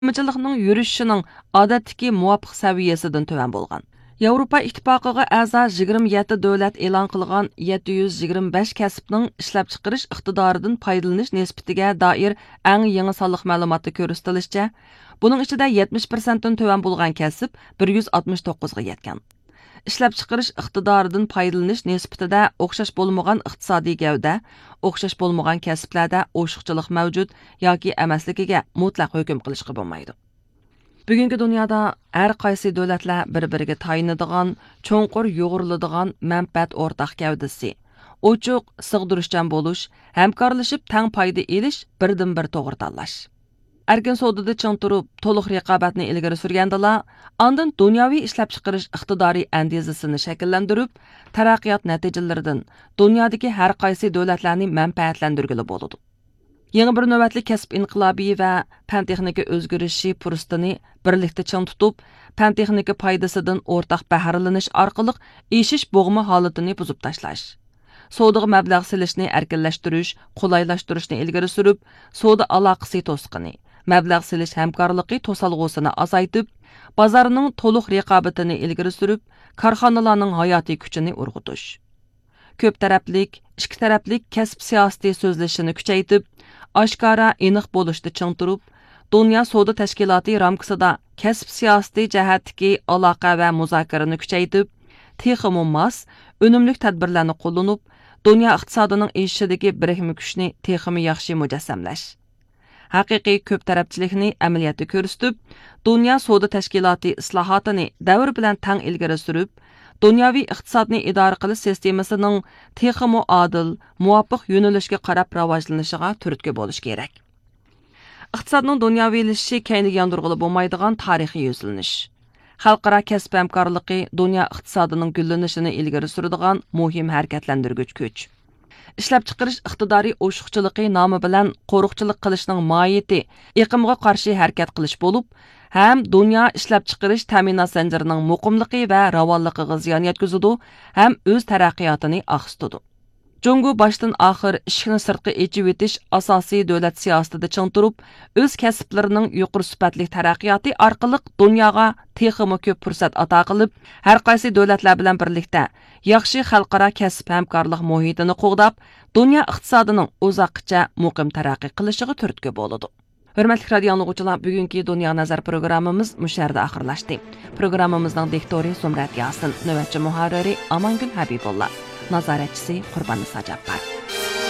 Mıçılıqның yürüşünün adatdaki muvafiq saviyesidan töven bolğan. Yevropa İttifaqıga a'zo 27 dövlət e'lon qilgan 725 kasbning ishlab chiqarish iqtidoridan foydalanish nisbatiga doir eng yangi sonliq ma'lumotda ko'rsatilishicha, buning ichida 70% dan töven bo'lgan kasb 169 ga yetgan. Ishlab chiqarish iqtidoridan foydalanish nisbatida o'xshash bo'lmagan iqtisodiy gavda, o'xshash bo'lmagan kasblarda o'shiqchilik mavjud yoki emasligiga mutlaq hukm qilishga bo'lmaydi. Bugungi dunyoda har qaysi davlatlar bir-biriga tayinadigan, cho'nqur yo'g'riladigan manfaat o'rtaq gavdasi, ochiq, sig'dirishchan bo'lish, hamkorlashib tang foyda elish birdan-bir to'g'ri tanlash. Erkin savdoda ching turib, to'liq raqobatni ilgari surgandala, ondan dunyoviy ishlab chiqarish iqtidoriy andizasini shakllantirib, taraqqiyot natijalaridan dunyodagi har qaysi davlatlarni manfaatlantirgili bo'ladi. Yangi bir navbatli kasb inqilobi va fan texnika o'zgarishi fursatini birlikda ching tutib, fan texnika foydasidan o'rtaq bahralanish orqali eshish bo'g'ma holatini buzib tashlash. Savdoga mablag' silishni erkinlashtirish, qulaylashtirish ilgari surib, savdo aloqasi to'sqini, mablag' silish hamkorligi to'salg'usini azaytib, bozorning to'liq raqobatini ilgari surib, korxonalarning hayotiy kuchini urg'utish. Ko'p taraflik, ikki taraflik kasb siyosati so'zlashini kuchaytirib, oshkora aniq bo'lishda ching turib, Dunyo savdo tashkiloti ramkasida kasb siyosati jihatdagi aloqa va muzokarani kuchaytirib, texmi mos, unumli tadbirlarni qo'llanib, dunyo iqtisodining o'sishidagi birikma kuchni texmi yaxshi mujassamlash. Haqiqiy ko'p tarafchilikni amaliyotda ko'rsatib, dunyo savdo tashkiloti islohotini davr bilan tang ilgari surib, dunyoviy iqtisodni idora qilish sistemasining texmi odil, muvofiq yo'nalishga qarab rivojlanishiga turtki bo'lish kerak. Iqtisodning dunyoviylashishi keyinga yondirg'ili bo'lmaydigan tarixiy yuzlanish. Xalqaro kasb hamkorligi dunyo iqtisodining gullanishini ilgari suradigan muhim harakatlantirgich kuch. Ishlab chiqarish iqtidoriy o'shiqchiligi nomi bilan qo'riqchilik qilishning mohiyati iqimga qarshi harakat qilish bo'lib, ham dunyo ishlab chiqarish ta'minot zanjirining muqimligi va ravonligiga ziyon yetkazadi, ham o'z taraqqiyotini oqsitadi. Jungo başdan axir ishni sirtqi echib etish asosiy davlat siyosatida ching turib, o'z kasblarining yuqori sifatli taraqqiyoti orqali dunyoga texmi ko'p fursat ato qilib, har qaysi davlatlar bilan birlikda yaxshi xalqaro kasb hamkorlik muhitini qo'g'dab, dunyo iqtisodining uzoqcha muqim taraqqiy qilishiga turtki bo'ladi. Hurmatli radio anglag'uvchilar, bugungi Dunyo nazar programmamiz musharda oxirlashdi. Programmamizning diktori Sumrat Yasin, navbatchi muharriri Amangul Habibullah, nazoratchisi Qurbon Sajabbar.